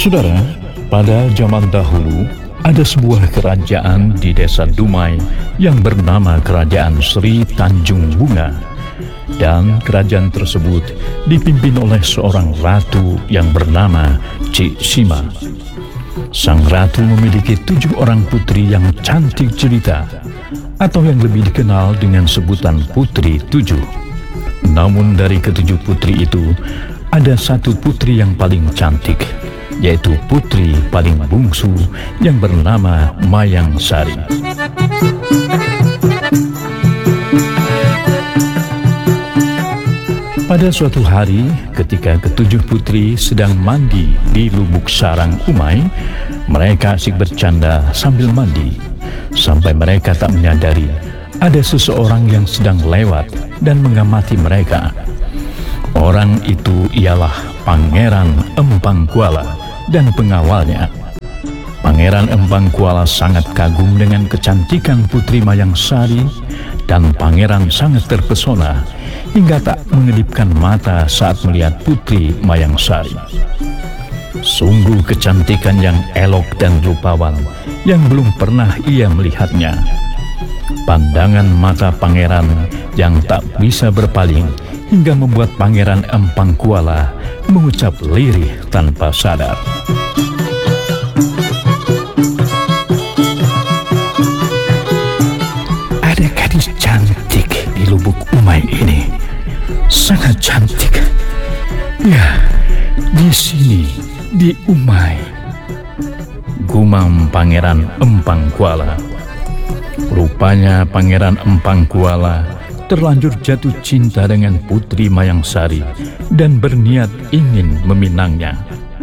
Saudara, pada zaman dahulu ada sebuah kerajaan di desa Dumai yang bernama Kerajaan Sri Tanjung Bunga. Dan kerajaan tersebut dipimpin oleh seorang ratu yang bernama Cik Sima. Sang ratu memiliki 7 orang putri yang cantik jelita, atau yang lebih dikenal dengan sebutan Putri 7. Namun dari ke-7 putri itu, ada satu putri yang paling cantik, yaitu putri paling bungsu yang bernama Mayang Sari. Pada suatu hari, ketika ke-7 putri sedang mandi di lubuk sarang Umay, mereka asyik bercanda sambil mandi, sampai mereka tak menyadari ada seseorang yang sedang lewat dan mengamati mereka. Orang itu ialah Pangeran Empang Kuala dan pengawalnya. Pangeran Empang Kuala sangat kagum dengan kecantikan Putri Mayang Sari, dan pangeran sangat terpesona hingga tak mengelipkan mata saat melihat Putri Mayang Sari. Sungguh kecantikan yang elok dan rupawan yang belum pernah ia melihatnya. Pandangan mata pangeran yang tak bisa berpaling hingga membuat Pangeran Empang Kuala mengucap lirih tanpa sadar. Ada gadis cantik di lubuk Umay ini, sangat cantik. Ya, di sini, di Umay, gumam Pangeran Empang Kuala. Rupanya Pangeran Empang Kuala terlanjur jatuh cinta dengan Putri Mayang Sari dan berniat ingin meminangnya.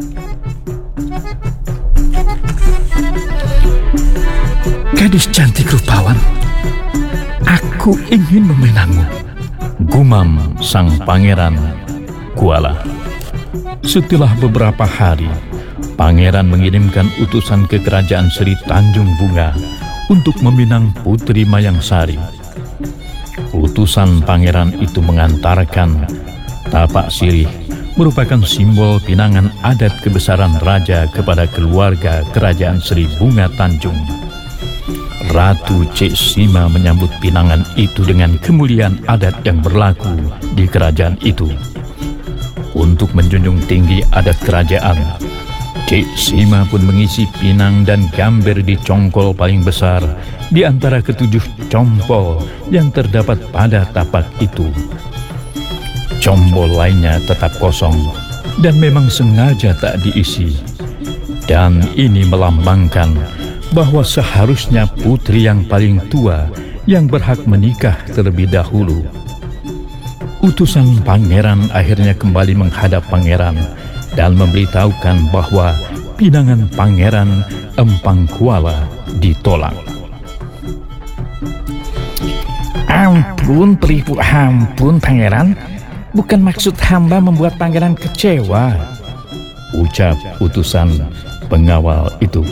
Gadis cantik rupawan, aku ingin meminangmu, gumam sang Pangeran Kuala. Setelah beberapa hari, pangeran mengirimkan utusan ke Kerajaan Sri Tanjung Bunga untuk meminang Putri Mayang Sari. Utusan pangeran itu mengantarkan tapak sirih, merupakan simbol pinangan adat kebesaran raja kepada keluarga Kerajaan Sri Bunga Tanjung. Ratu Cik Sima menyambut pinangan itu dengan kemuliaan adat yang berlaku di kerajaan itu. Untuk menjunjung tinggi adat kerajaan, Cik Sima pun mengisi pinang dan gambar di congkol paling besar di antara ke-7 compol yang terdapat pada tapak itu. Compol lainnya tetap kosong dan memang sengaja tak diisi. Dan ini melambangkan bahwa seharusnya putri yang paling tua yang berhak menikah terlebih dahulu. Utusan pangeran akhirnya kembali menghadap pangeran dan memberitahukan bahwa pinangan Pangeran Empang Kuala ditolak. Ampun, Pribu, ampun pangeran. Bukan maksud hamba membuat pangeran kecewa, ucap utusan pengawal itu.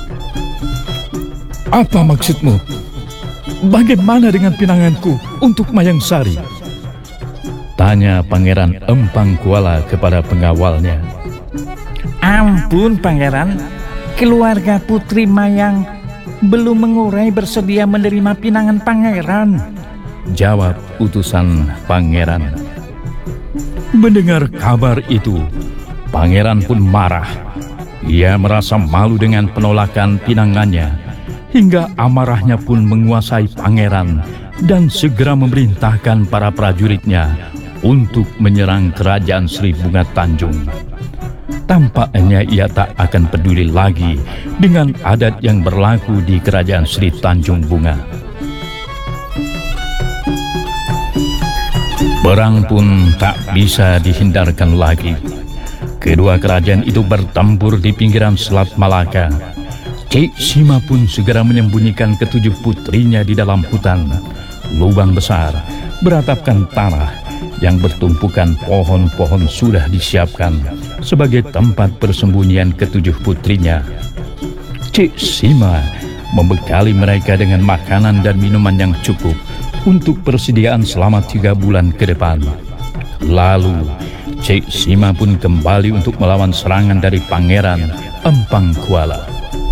Apa maksudmu? Bagaimana dengan pinanganku untuk Mayang Sari? Tanya Pangeran Empang Kuala kepada pengawalnya. Ampun pangeran, keluarga Putri Mayang belum mengurai bersedia menerima pinangan pangeran, jawab utusan pangeran. Mendengar kabar itu, pangeran pun marah. Ia merasa malu dengan penolakan pinangannya, hingga amarahnya pun menguasai pangeran dan segera memerintahkan para prajuritnya untuk menyerang Kerajaan Sri Bunga Tanjung. Tampaknya ia tak akan peduli lagi dengan adat yang berlaku di Kerajaan Sri Tanjung Bunga. Perang pun tak bisa dihindarkan lagi. Kedua kerajaan itu bertempur di pinggiran Selat Malaka. Cik Sima pun segera menyembunyikan ke-7 putrinya di dalam hutan. Lubang besar beratapkan tanah yang bertumpukan pohon-pohon sudah disiapkan sebagai tempat persembunyian ke-7 putrinya. Cik Sima membekali mereka dengan makanan dan minuman yang cukup untuk persediaan selama 3 bulan ke depan. Lalu Cik Sima pun kembali untuk melawan serangan dari Pangeran Empang Kuala.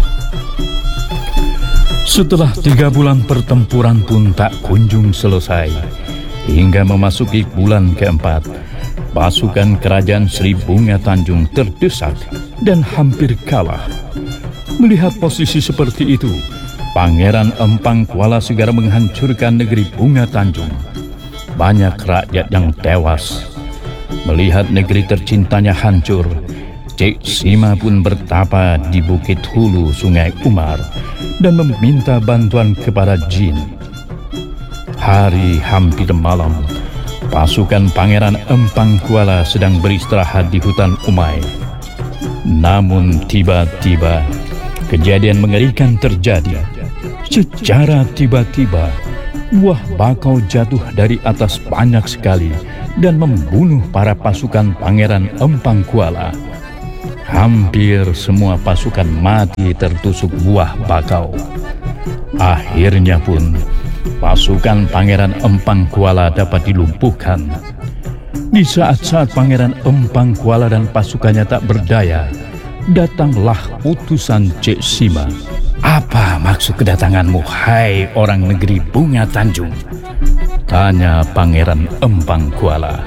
Setelah 3 bulan pertempuran pun tak kunjung selesai. Hingga memasuki bulan keempat, pasukan kerajaan Sri Bunga Tanjung terdesak dan hampir kalah. Melihat posisi seperti itu, Pangeran Empang Kuala segera menghancurkan negeri Bunga Tanjung. Banyak rakyat yang tewas. Melihat negeri tercintanya hancur, Cik Sima pun bertapa di Bukit Hulu Sungai Umar dan meminta bantuan kepada jin. Hari hampir malam, pasukan Pangeran Empang Kuala sedang beristirahat di hutan Umai. Namun tiba-tiba, kejadian mengerikan terjadi. Secara tiba-tiba, buah bakau jatuh dari atas banyak sekali dan membunuh para pasukan Pangeran Empang Kuala. Hampir semua pasukan mati tertusuk buah bakau. Akhirnya pun, pasukan Pangeran Empang Kuala dapat dilumpuhkan. Di saat-saat Pangeran Empang Kuala dan pasukannya tak berdaya, datanglah utusan Cik Sima. "Apa maksud kedatanganmu, hai orang negeri Bunga Tanjung?" tanya Pangeran Empang Kuala.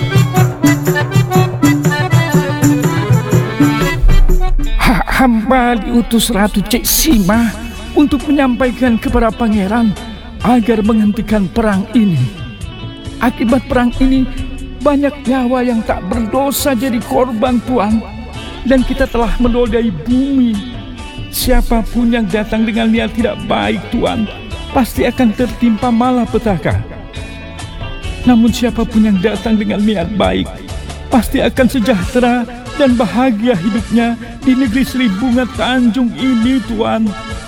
Hamba diutus Ratu Cik Sima untuk menyampaikan kepada pangeran agar menghentikan perang ini. Akibat perang ini, banyak nyawa yang tak berdosa jadi korban, Tuan. Dan kita telah menodai bumi. Siapapun yang datang dengan niat tidak baik, Tuan, pasti akan tertimpa malapetaka. Namun siapapun yang datang dengan niat baik, pasti akan sejahtera dan bahagia hidupnya di negeri Sri Bunga Tanjung ini, Tuan.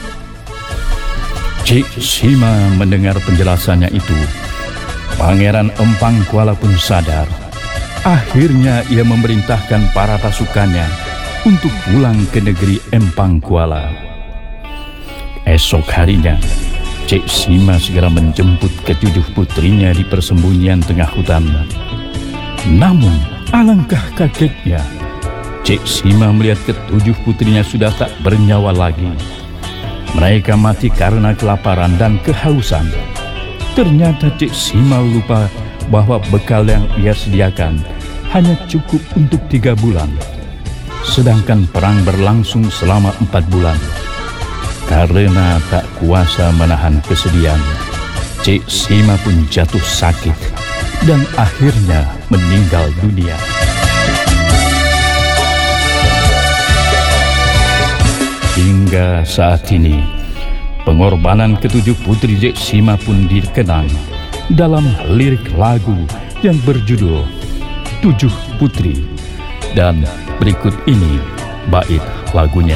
Cik Sima mendengar penjelasannya itu. Pangeran Empang Kuala pun sadar. Akhirnya ia memerintahkan para pasukannya untuk pulang ke negeri Empang Kuala. Esok harinya, Cik Sima segera menjemput ketujuh putrinya di persembunyian tengah hutan. Namun, alangkah kagetnya, Cik Sima melihat ketujuh putrinya sudah tak bernyawa lagi. Mereka mati karena kelaparan dan kehausan. Ternyata Cik Sima lupa bahwa bekal yang ia sediakan hanya cukup untuk 3 bulan. Sedangkan perang berlangsung selama 4 bulan. Karena tak kuasa menahan kesedihan, Cik Sima pun jatuh sakit dan akhirnya meninggal dunia. Hingga saat ini, pengorbanan ketujuh putri Cik Sima pun dikenang dalam lirik lagu yang berjudul 7 Putri. Dan berikut ini bait lagunya.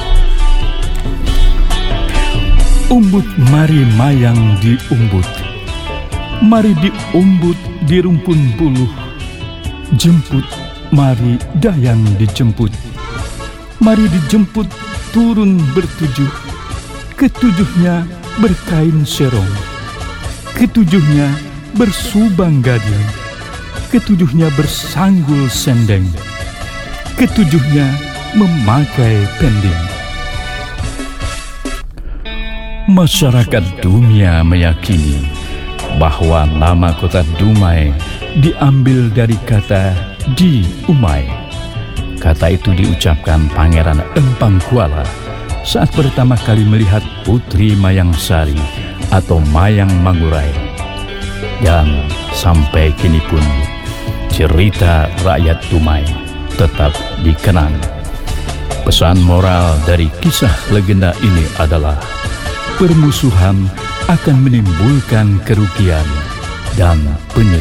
Umbut mari mayang di umbut, mari diumbut di rumpun buluh. Jemput mari dayang dijemput, mari dijemput turun bertujuh. Ketujuhnya berkain serong, ketujuhnya bersubang gading, ketujuhnya bersanggul sendeng, ketujuhnya memakai pending. Masyarakat Dumia meyakini bahwa nama kota Dumai diambil dari kata di Umai. Kata itu diucapkan Pangeran Empang Kuala saat pertama kali melihat Putri Mayang Sari atau Mayang Mangurai. Dan sampai kini pun cerita rakyat Dumai tetap dikenang. Pesan moral dari kisah legenda ini adalah permusuhan akan menimbulkan kerugian dan penyesalan.